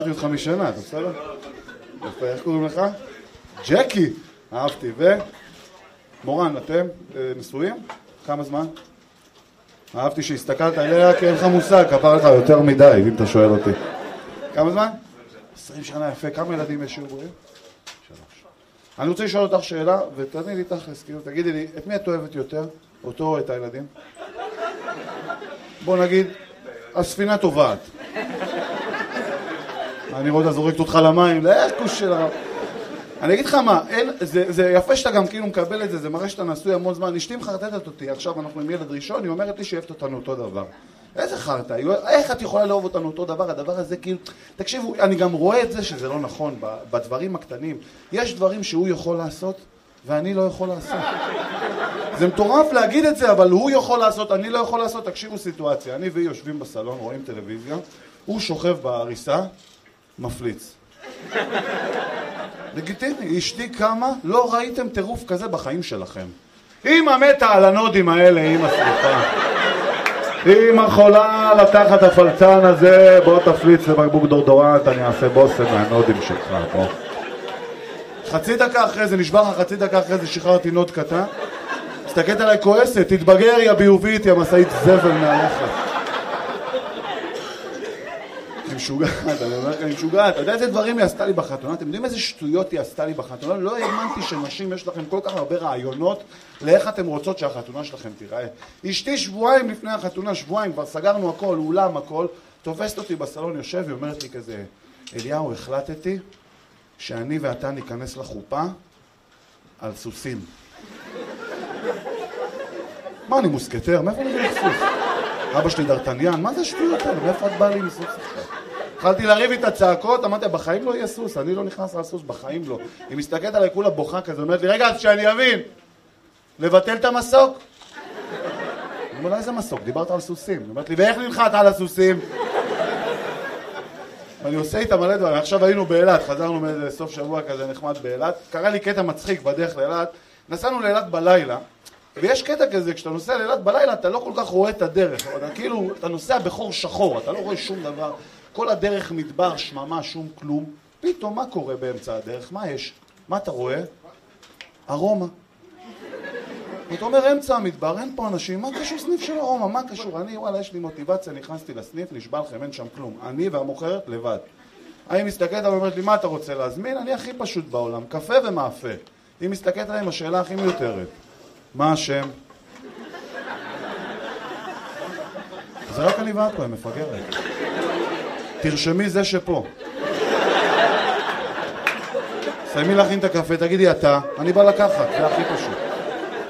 אותך משנה, אתה בסדר? יפה, איך קוראים לך? ג'קי! אהבתי, מורן, אתם נשואים? כמה זמן? אהבתי שהסתכלת עליה כי אין לך מושג, כפר לך יותר מדי, אם אתה שואל אותי. כמה זמן? 20 שנה, יפה. כמה ילדים יש שיהיו בריאים? 3. אני רוצה לשאול אותך שאלה, ותעני לי תכלס, כאילו, תגידי לי, את מי את אוהבת יותר? אותו או את הילדים? בוא נגיד, הספינה טובעת. אני רואה אותה זורקת אותך למים, להקוש שלה. אני אגיד לך מה, זה יפה שאתה גם כאילו מקבל את זה, זה מראה שאתה נשוי המון זמן. אשתי מחרטטת אותי, עכשיו אנחנו עם ילד ראשון, היא אומרת לי שאוהבת אותנו אותו דבר. איזה חרטה? איך את יכולה לאהוב אותנו אותו דבר? הדבר הזה כאילו... תקשיבו, אני גם רואה את זה שזה לא נכון, בדברים הקטנים. יש דברים שהוא יכול לעשות, ואני לא יכול לעשות. זה מטורף להגיד את זה, אבל הוא יכול לעשות, אני לא יכול לעשות. תקשיבו סיטואציה, אני והיא יושבים בסלון, רואים טלוויזיה, הוא שוכב בעריסה, מפליץ. לגיטימי, אשתי כמה, לא ראיתם טירוף כזה בחיים שלכם. אמא מתה על הנודים האלה, אמא סליחה. אמא חולה לתחת הפלצן הזה, בוא תפליץ לבקבוק דורדורנט, אני אעשה בוסם מהנודים שלך, בוא. חצי דקה אחרי זה, נשבר לך חצי דקה אחרי זה, שחררתי נוד קטן. מסתכלת עליי כועסת, תתבגר יא ביובית, יא מסעית זבל מעליך. אני משוגעת, אני אומר לך, אני משוגעת. אתה יודע איזה דברים היא עשתה לי בחתונה? אתם יודעים איזה שטויות היא עשתה לי בחתונה? לא האמנתי שנשים יש לכם כל כך הרבה רעיונות לאיך אתם רוצות שהחתונה שלכם תיראה. אשתי שבועיים לפני החתונה, שבועיים, כבר סגרנו הכל, אולם הכל, תופסת אותי בסלון, יושב, היא אומרת לי כזה, אליהו, החלטתי שאני ואתה ניכנס לחופה על סוסים. מה, אני מוסקטר? מאיפה אני לך סוס? אבא שלי דרטניאן, מה זה השטויות האלה? מאיפה את באה לי מסוס עכשיו? התחלתי להריב איתה צעקות, אמרתי, בחיים לא יהיה סוס, אני לא נכנס על סוס, בחיים לא. היא מסתכלת עליי כולה בוכה כזה, אומרת לי, רגע, אז שאני אבין, לבטל את המסוק? אני אומר לה, איזה מסוק? דיברת על סוסים. היא אומרת לי, ואיך נלחת על הסוסים? ואני עושה איתה מלא דברים, עכשיו היינו באילת, חזרנו מאיזה סוף שבוע כזה נחמד באילת, קרה לי קטע מצחיק בדרך לאילת, נסענו לאילת בלילה, ויש קטע כזה, כשאתה נוסע לאילת בלילה, אתה לא כל כך רואה את הדרך, כאילו, אתה נוסע בחור שחור, אתה לא רואה שום דבר, כל הדרך מדבר, שממה, שום כלום, פתאום מה קורה באמצע הדרך? מה יש? מה אתה רואה? ארומה. אתה אומר, אמצע המדבר, אין פה אנשים, מה קשור סניף של ארומה? מה קשור? אני, וואלה, יש לי מוטיבציה, נכנסתי לסניף, נשבע לכם, אין שם כלום. אני והמוכרת לבד. אני מסתכלת, אבל אומרת לי, מה אתה רוצה להזמין? אני הכי פשוט בעולם, קפה ומאפה. היא מסתכלת עליהם, השאלה הכי מיותרת. מה השם? זה רק אני ואת פה, הם מפגרת. תרשמי זה שפה. סיימי להכין את הקפה, תגידי אתה, אני בא לקחת, זה הכי פשוט.